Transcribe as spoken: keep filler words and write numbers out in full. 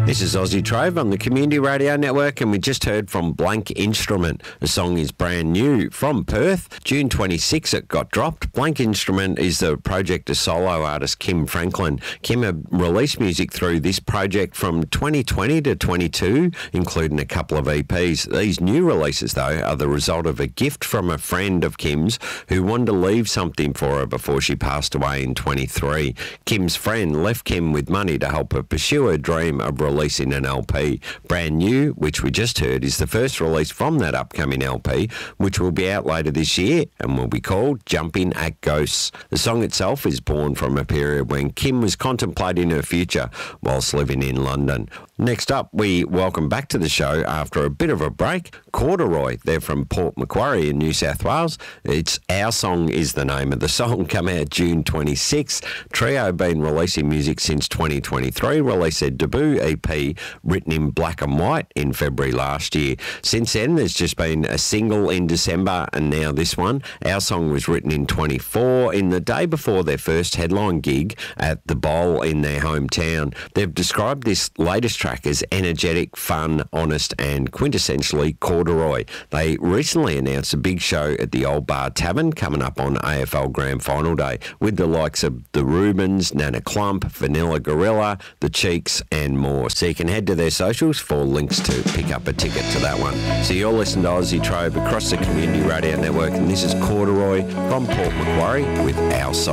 This is Aussie Trove on the Community Radio Network, and we just heard from Blank Instrument. The song is brand new from Perth. June twenty-sixth it got dropped. Blank Instrument is the project of solo artist Kim Franklin. Kim had released music through this project from twenty twenty to twenty-two, including a couple of E Ps. These new releases, though, are the result of a gift from a friend of Kim's who wanted to leave something for her before she passed away in twenty-three. Kim's friend left Kim with money to help her pursue her dream of releasing an L P. Brand New, which we just heard, is the first release from that upcoming L P, which will be out later this year and will be called Jumping at Ghosts. The song itself is born from a period when Kim was contemplating her future whilst living in London. Next up, we welcome back to the show after a bit of a break, Corduroy. They're from Port Macquarie in New South Wales. It's Our Song is the name of the song, come out June twenty-sixth. Trio been releasing music since twenty twenty-three, released their debut E P written in black and white in February last year. Since then, there's just been a single in December and now this one. Our Song was written in twenty-four, in the day before their first headline gig at the Bowl in their hometown. They've described this latest track as energetic, fun, honest and quintessentially corduroy. They recently announced a big show at the Old Bar Tavern coming up on A F L Grand Final Day with the likes of the Rubens, Nana Clump, Vanilla Gorilla, the Cheeks and more. So you can head to their socials for links to pick up a ticket to that one. So you're listening to Aussie Trove across the Community Radio Network, and this is Corduroy from Port Macquarie with Our Song.